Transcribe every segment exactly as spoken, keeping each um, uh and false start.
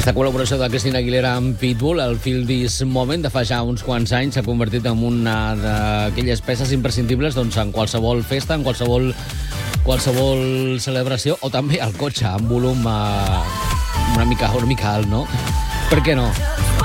Aquesta col·laboració de Christina Aguilera amb Pitbull, el Feel This Moment, de fa ja uns quants anys, s'ha convertit en una d'aquelles peces imprescindibles doncs, en qualsevol festa, en qualsevol, qualsevol celebració, o també al cotxe, amb volum eh, una mica, una mica alt, no? Per què no?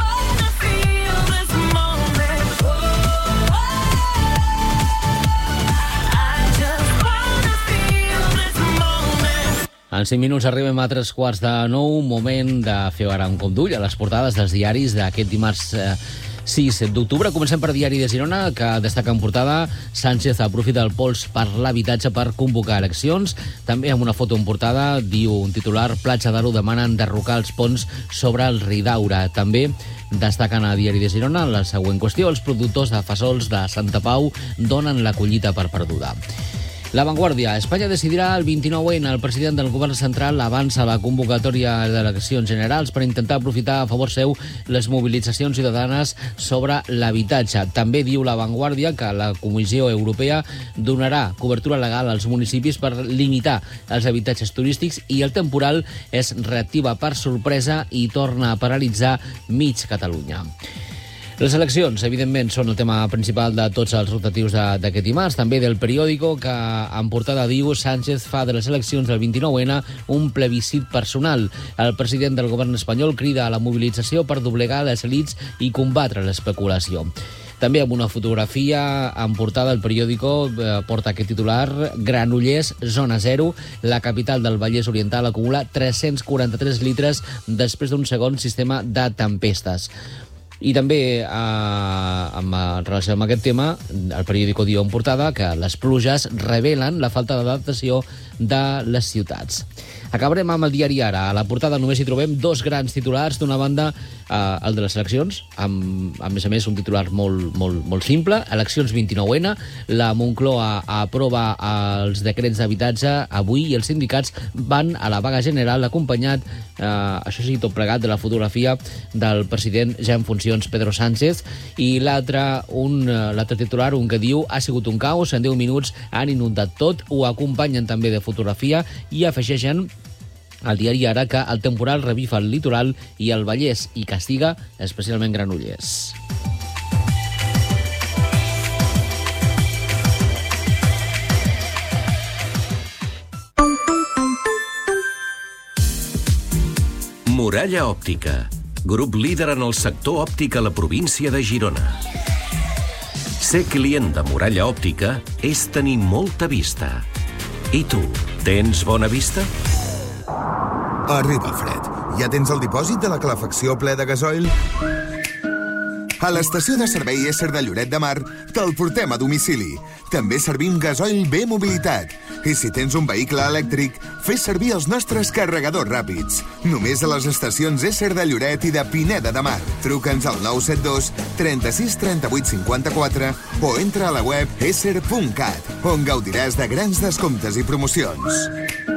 En cinc minuts arribem a tres quarts de nou, moment de fer ara un cop d'ull a les portades dels diaris d'aquest dimarts eh, sis d'octubre. Comencem per Diari de Girona, que destaca en portada Sánchez aprofita el pols per l'habitatge per convocar eleccions. També amb una foto en portada, diu un titular, Platja d'Aro demana enderrocar els ponts sobre el Ridaura. També destaquen a Diari de Girona la següent qüestió, els productors de fasols de Santa Pau donen la collita per perduda. La Vanguardia. Espanya decidirà el vint-i-nou ene. El president del govern central avança la convocatòria d'eleccions generals per intentar aprofitar a favor seu les mobilitzacions ciutadanes sobre l'habitatge. També diu La Vanguardia que la Comissió Europea donarà cobertura legal als municipis per limitar els habitatges turístics i el temporal es reactiva per sorpresa i torna a paralitzar mig Catalunya. Les eleccions, evidentment, són el tema principal de tots els rotatius d'aquest dimarts, també del periòdico, que en portada diu Sánchez fa de les eleccions del vint-i-nou ene un plebiscit personal. El president del govern espanyol crida a la mobilització per doblegar les elits i combatre l'especulació. També amb una fotografia en portada el periòdico eh, porta aquest titular, Granollers, zona zero, la capital del Vallès Oriental acumula tres-cents quaranta-tres litres després d'un segon sistema de tempestes. I també, eh, en relació amb aquest tema, el periòdico diu en portada que les pluges revelen la falta d'adaptació de les ciutats. Acabarem amb el diari Ara. A la portada només hi trobem dos grans titulars. D'una banda, eh, el de les eleccions, amb, a més a més, un titular molt, molt, molt simple. Eleccions vint-i-nou ene. La Moncloa aprova els decrets d'habitatge avui i els sindicats van a la vaga general acompanyat, eh, això sí, tot plegat, de la fotografia del president ja en funcions, Pedro Sánchez. I l'altre, un, l'altre titular, un que diu ha sigut un caos, en deu minuts han inundat tot, ho acompanyen també de fotografia i afegeixen al diari Ara que el temporal revifa el litoral i el Vallès i castiga especialment Granollers. Muralla Òptica, grup líder en el sector òptic a la província de Girona. Ser client de Muralla Òptica és tenir molta vista. I tu, tens bona vista? Arriba el fred. Ja tens el dipòsit de la calefacció ple de gasoil? A l'estació de servei Ésser de Lloret de Mar te'l portem a domicili. També servim gasoil B Mobilitat. I si tens un vehicle elèctric, fes servir els nostres carregadors ràpids. Només a les estacions Ésser de Lloret i de Pineda de Mar. Truca'ns al nou set dos, trenta-sis, trenta-vuit, cinquanta-quatre o entra a la web esser punt cat, on gaudiràs de grans descomptes i promocions.